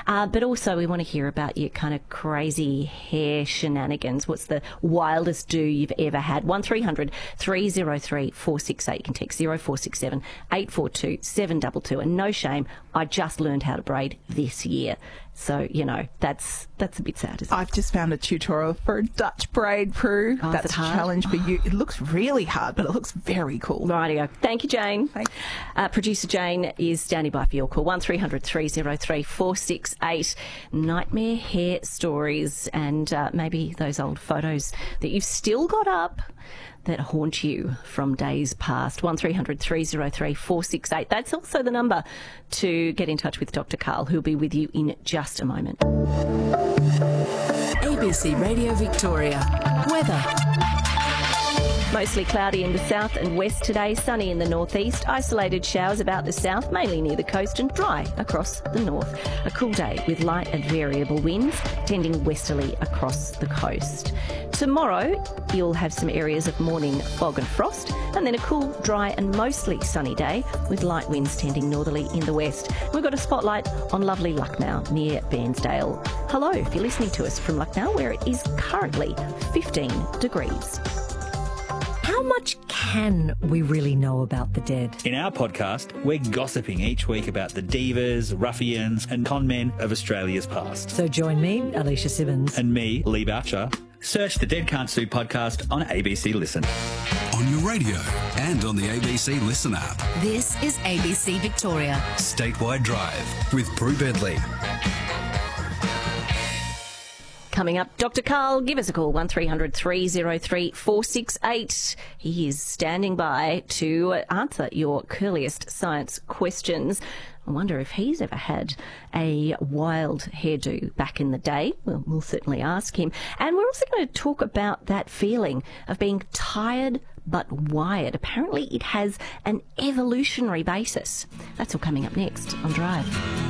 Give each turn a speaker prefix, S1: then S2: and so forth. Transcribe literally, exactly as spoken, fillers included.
S1: Uh, but also we want to hear about your kind of crazy hair shenanigans. What's the wildest do you've ever had? one three hundred three oh three four six eight. You can text zero four six seven eight four two seven two two. And no shame, I just learned how to braid this year. So, you know, that's that's a bit sad, isn't it?
S2: I've just found a tutorial for a Dutch braid, Prue.
S1: Oh,
S2: that's a challenge for you. It looks really hard, but it looks very cool.
S1: Rightio. Thank you, Jane.
S2: Thanks.
S1: Uh, producer Jane is standing by for your call. one three hundred three oh three four six eight. Nightmare hair stories and uh, maybe those old photos that you've still got up that haunt you from days past. one three hundred three oh three four six eight. That's also the number to get in touch with Doctor Karl, who'll be with you in just a moment.
S3: A B C Radio Victoria. Weather.
S1: Mostly cloudy in the south and west today, sunny in the northeast, isolated showers about the south, mainly near the coast, and dry across the north. A cool day with light and variable winds, tending westerly across the coast. Tomorrow, you'll have some areas of morning fog and frost, and then a cool, dry and mostly sunny day with light winds tending northerly in the west. We've got a spotlight on lovely Lucknow near Bairnsdale. Hello, if you're listening to us from Lucknow, where it is currently fifteen degrees.
S4: How much can we really know about the dead?
S5: In our podcast, we're gossiping each week about the divas, ruffians and con men of Australia's past.
S4: So join me, Alicia Simmons.
S5: And me, Lee Boucher. Search the Dead Can't Sue podcast on A B C Listen.
S6: On your radio and on the A B C Listen app.
S3: This is A B C Victoria.
S6: Statewide Drive with Prue Bentley.
S1: Coming up, Doctor Karl, give us a call, one three hundred three oh three four six eight. He is standing by to answer your curliest science questions. I wonder if he's ever had a wild hairdo back in the day. Well, we'll certainly ask him. And we're also going to talk about that feeling of being tired but wired. Apparently it has an evolutionary basis. That's all coming up next on Drive.